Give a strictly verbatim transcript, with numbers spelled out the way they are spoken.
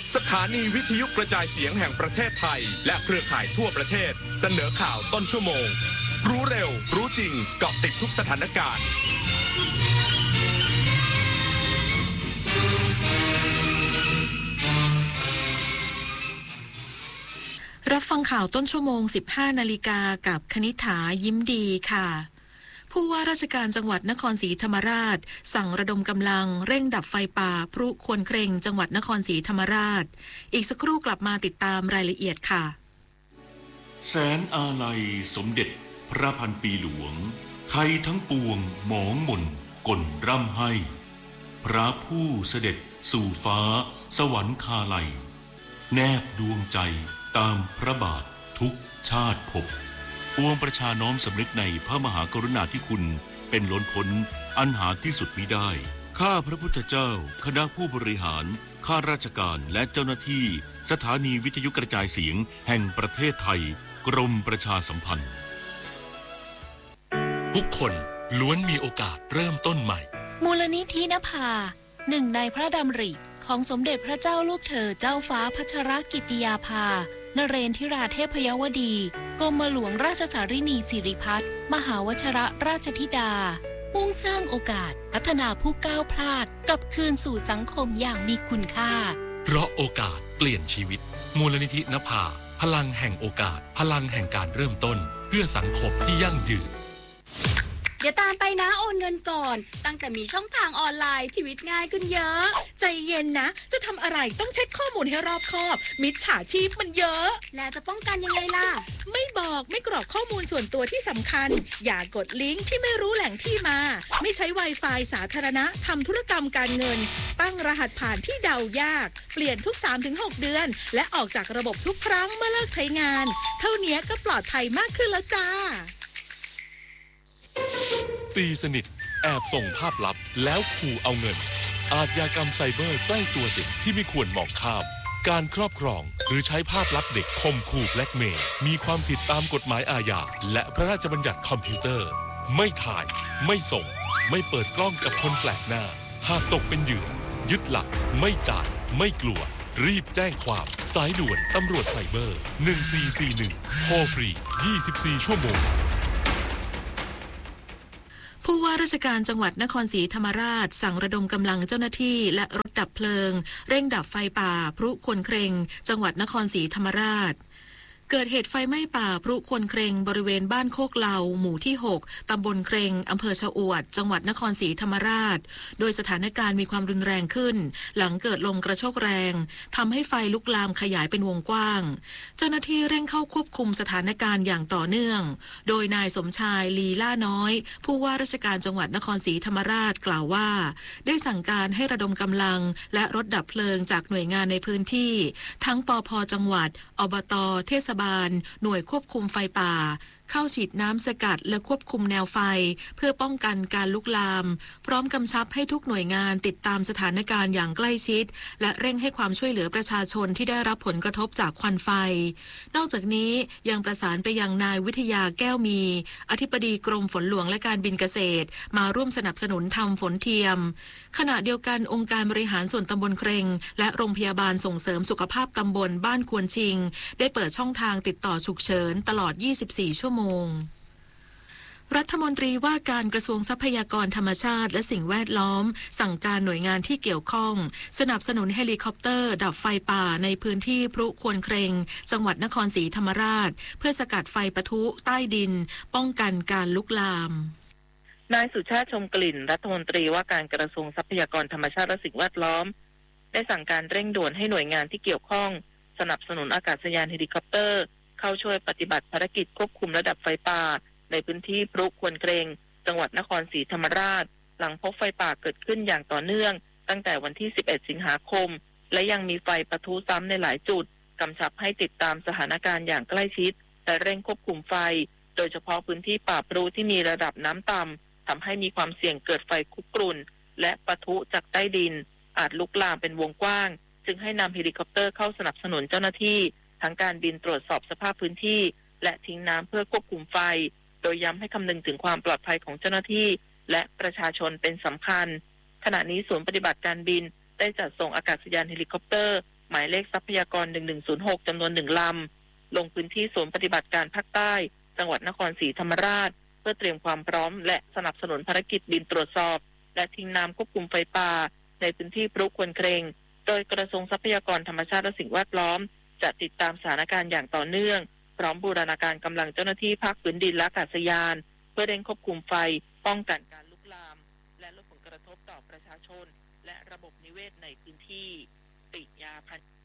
สถานีวิทยุกระจายเสียงแห่งประเทศไทยและเครือข่ายทั่วประเทศเสนอข่าวต้นชั่วโมงรู้เร็วรู้จริงเกาะติดทุกสถานการณ์รับฟังข่าวต้นชั่วโมง สิบห้านาฬิกากับคณิษฐายิ้มดีค่ะผู้ว่าราชการจังหวัดนครศรีธรรมราชสั่งระดมกำลังเร่งดับไฟป่าพลุควนเครงจังหวัดนครศรีธรรมราชอีกสักครู่กลับมาติดตามรายละเอียดค่ะแสนอาลัยสมเด็จพระพันปีหลวงไทยทั้งปวงหมองหม่นก่นร่ำให้พระผู้เสด็จสู่ฟ้าสวรรคาลัยแนบดวงใจตามพระบาททุกชาติภพปวงประชาน้อมสำนึกในพระมหากรุณาธิคุณเป็นล้นพ้นอันหาที่สุดมิได้ข้าพระพุทธเจ้าคณะผู้บริหารข้าราชการและเจ้าหน้าที่สถานีวิทยุกระจายเสียงแห่งประเทศไทยกรมประชาสัมพันธ์ทุกคนล้วนมีโอกาสเริ่มต้นใหม่มูลนิธินภาหนึ่งในพระดำริของสมเด็จพระเจ้าลูกเธอเจ้าฟ้าพัชรกิติยาภานเรนทิราเทพยวดีกรมหลวงราชสารินีสิริพัฒน์มหาวชรราชธิดามุ่งสร้างโอกาสพัฒนาผู้ก้าวพลาดกลับคืนสู่สังคมอย่างมีคุณค่าเพราะโอกาสเปลี่ยนชีวิตมูลนิธินภาพลังแห่งโอกาสพลังแห่งการเริ่มต้นเพื่อสังคมที่ยั่งยืนอย่าตามไปนะโอนเงินก่อนตั้งแต่มีช่องทางออนไลน์ชีวิตง่ายขึ้นเยอะใจเย็นนะจะทำอะไรต้องเช็คข้อมูลให้รอบคอบมิจฉาชีพมันเยอะแล้วจะป้องกันยังไงล่ะไม่บอกไม่กรอกข้อมูลส่วนตัวที่สำคัญอย่ากดลิงก์ที่ไม่รู้แหล่งที่มาไม่ใช้ Wi-Fi สาธารณะทำธุรกรรมการเงินตั้งรหัสผ่านที่เดายากเปลี่ยนทุก สามถึงหก เดือนและออกจากระบบทุกครั้งเมื่อเลิกใช้งานเท่านี้ก็ปลอดภัยมากขึ้นแล้วจ้าตีสนิทแอบส่งภาพลับแล้วขู่เอาเงินอาชญากรรมไซเบอร์ใกล้ตัวเด็กที่ไม่ควรมองข้ามการครอบครองหรือใช้ภาพลับเด็กข่มขู่แบล็กเมย์มีความผิดตามกฎหมายอาญาและพระราชบัญญัติคอมพิวเตอร์ไม่ถ่ายไม่ส่งไม่เปิดกล้องกับคนแปลกหน้าหากตกเป็นเหยื่อยึดหลักไม่จ่ายไม่กลัวรีบแจ้งความสายด่วนตำรวจไซเบอร์หนึ่งสี่สี่หนึ่งโทรฟรียี่สิบสี่ชั่วโมงผู้ว่าราชการจังหวัดนครศรีธรรมราชสั่งระดมกำลังเจ้าหน้าที่และรถดับเพลิงเร่งดับไฟป่าพลุควนเครงจังหวัดนครศรีธรรมราชเกิดเหตุไฟไหม้ป่าพลุควนเครงบริเวณบ้านโคกเหลาหมู่ที่หกตำบลเครงอำเภอชะอวดจังหวัดนครศรีธรรมราชโดยสถานการณ์มีความรุนแรงขึ้นหลังเกิดลมกระโชกแรงทำให้ไฟลุกลามขยายเป็นวงกว้างเจ้าหน้าที่เร่งเข้าควบคุมสถานการณ์อย่างต่อเนื่องโดยนายสมชายลีล่าน้อยผู้ว่าราชการจังหวัดนครศรีธรรมราชกล่าวว่าได้สั่งการให้ระดมกำลังและรถดับเพลิงจากหน่วยงานในพื้นที่ทั้งปภ.จังหวัดอบต.เทศบาลหน่วยควบคุมไฟป่าเข้าฉีดน้ำสกัดและควบคุมแนวไฟเพื่อป้องกันการลุกลามพร้อมกำชับให้ทุกหน่วยงานติดตามสถานการณ์อย่างใกล้ชิดและเร่งให้ความช่วยเหลือประชาชนที่ได้รับผลกระทบจากควันไฟนอกจากนี้ยังประสานไปยังนายวิทยาแก้วมีอธิบดีกรมฝนหลวงและการบินเกษตรมาร่วมสนับสนุนทำฝนเทียมขณะเดียวกันองค์การบริหารส่วนตำบลเครงและโรงพยาบาลส่งเสริมสุขภาพตำบลบ้านควนชิงได้เปิดช่องทางติดต่อฉุกเฉินตลอดยี่สิบสี่ชั่วโมงรัฐมนตรีว่าการกระทรวงทรัพยากรธรรมชาติและสิ่งแวดล้อมสั่งการหน่วยงานที่เกี่ยวข้องสนับสนุนเฮลิคอปเตอร์ดับไฟป่าในพื้นที่พลุควนเครงจังหวัดนครศรีธรรมราชเพื่อสกัดไฟปะทุใต้ดินป้องกันการลุกลามนายสุชาติชมกลิ่นรัฐมนตรีว่าการกระทรวงทรัพยากรธรรมชาติและสิ่งแวดล้อมได้สั่งการเร่งด่วนให้หน่วยงานที่เกี่ยวข้องสนับสนุนอากาศยานเฮลิคอปเตอร์เข้าช่วยปฏิบัติภารกิจควบคุมระดับไฟป่าในพื้นที่พลุควนเครงจังหวัดนครศรีธรรมราชหลังพบไฟป่าเกิดขึ้นอย่างต่อเนื่องตั้งแต่วันที่สิบเอ็ดสิงหาคมและยังมีไฟปะทุซ้ำในหลายจุดกำชับให้ติดตามสถานการณ์อย่างใกล้ชิดและเร่งควบคุมไฟโดยเฉพาะพื้นที่ป่าพลุที่มีระดับน้ำต่ำทำให้มีความเสี่ยงเกิดไฟคุกรุ่นและปะทุจากใต้ดินอาจลุกลามเป็นวงกว้างจึงให้นำเฮลิคอปเตอร์เข้าสนับสนุนเจ้าหน้าที่ทั้งการบินตรวจสอบสภาพพื้นที่และทิ้งน้ำเพื่อควบคุมไฟโดยย้ำให้คำนึงถึงความปลอดภัยของเจ้าหน้าที่และประชาชนเป็นสำคัญขณะนี้ศูนย์ปฏิบัติการบินได้จัดส่งอากาศยานเฮลิคอปเตอร์หมายเลขทรัพยากรหนึ่งหนึ่งศูนย์หกจำนวนหนึ่งลำลงพื้นที่ศูนย์ปฏิบัติการภาคใต้จังหวัดนครศรีธรรมราชเพื่อเตรียมความพร้อมและสนับสนุนภารกิจบินตรวจสอบและทิ้งน้ำควบคุมไฟป่าในพื้นที่พรุควนเครงโดยกระทรวงทรัพยากรธรรมชาติและสิ่งแวดล้อมจะติดตามสถานการณ์อย่างต่อเนื่องพร้อมบูรณาการกำลังเจ้าหน้าที่ภาคพื้นดินและอากาศยานเพื่อเร่งควบคุมไฟป้องกันการลุกลามและลดผลกระทบต่อประชาชนและระบบนิเวศในพื้นที่ปิยาพันธ์